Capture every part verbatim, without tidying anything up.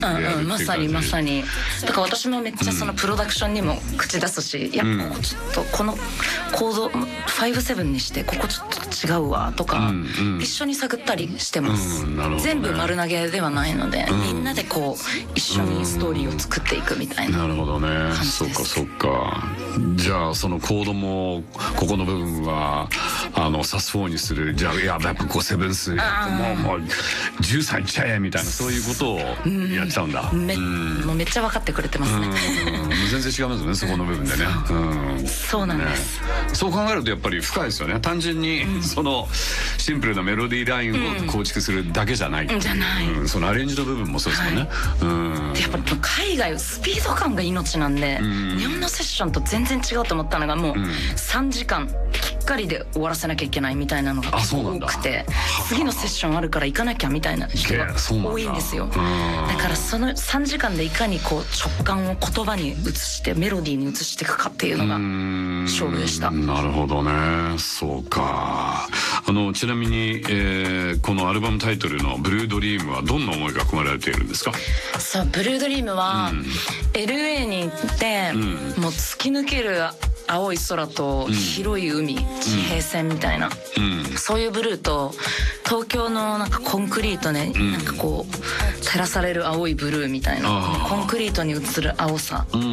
うんうん、まさにまさに。だから私もめっちゃそのプロダクションにも口出すし、いやここちょっとこのコードごセブンにしてここちょっと違うわとか一緒に探ったりしてます。全部丸投げではないので、みんなでこう一緒にストーリーを作っていくみたいな。 なるほどね。そっかそっか。じゃあそのコードもここの部分はあのサスフォーにする、じゃあいややっぱごセブンスもうもうじゅうさんいっちゃえみたいな、そういうことをやっちゃうんだ。 めもうめっちゃ分かってくれてますね。 全然違いますね、そこの部分でね。 そうなんです。 そう考えるとやっぱり深いですよね。単純にそのシンプルなメロディーラインを構築するだけじゃない。じゃない。そのアレンジの部分もそうですもんね。 やっぱり海外はスピード感が命なんで、日本のセッションと全然違うと思ったのが、もうさんじかんきっかりで終わらせなきゃいけないみたいなのが多くて、次のセッションあるから行かなきゃみたいな人が多いんですよ。だからそのさんじかんでいかにこう直感を言葉に移してメロディーに移していくかっていうのが勝負でした。 なるほどね。そうか。あのちなみに、えー、このアルバムタイトルの「ブルードリーム」はどんな思いが込められているんですか？ そう、ブルードリームは、うん、エルエー に行って、うん、もう突き抜ける青い空と広い海、うん、地平線みたいな、うん、そういうブルーと東京のなんかコンクリートね、うん、なんかこう照らされる青いブルーみたいな、コンクリートに映る青さ、うん、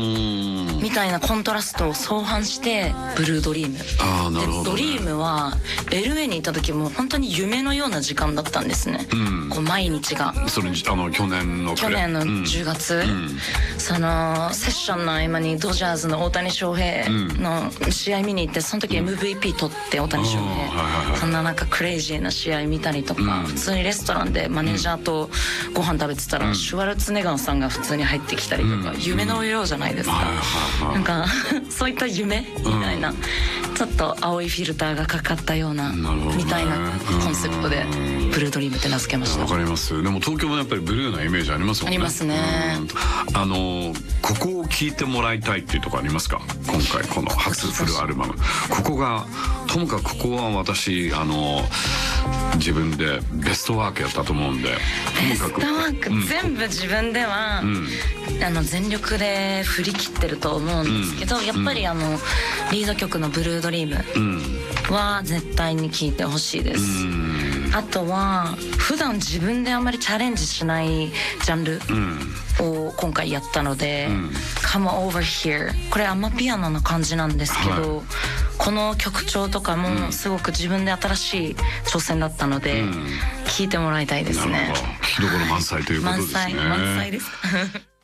みたいなコントラストを相反してブルードリーム。 あ、なるほどね。 でドリームは エルエー にいた時も本当に夢のような時間だったんですね、うん、こう毎日が。 それあの去年の去年のじゅうがつ、うん、そのセッションの合間にドジャーズの大谷翔平の試合見に行って、その時 エムブイピー 取って大谷翔平、そんななんかクレイジーな試合見たりとか、うん、普通にレストランでマネージャーとご飯食べてたら、うん、シュワルツェネッガーさんが普通に入ってきたりとか、うん、夢のようじゃないですか、うん、なんかそういった夢みたいな、うん、ちょっと青いフィルターがかかったような、ね、みたいなコンセプトでブルードリームって名付けました。 わかります。でも東京もやっぱりブルーなイメージありますもんね。 ありますね。 あのここを聴いてもらいたいっていうところありますか？今回この初フルアルバム、ここがともかくここは私あの自分でベストワークやったと思うんで、 ベストワーク、うん、全部自分では、うん、あの全力で振り切ってると思うんですけど、うん、やっぱりあのリード曲の「ブルードリーム」は絶対に聴いてほしいです、うん、あとは普段自分であんまりチャレンジしないジャンルを今回やったので「うん、Come Over Here」、これアマピアノの感じなんですけど、はい、この曲調とかもすごく自分で新しい挑戦だったので、うん、聴いてもらいたいですね。 なるほど。見どころ満載ということですね。 満載満載です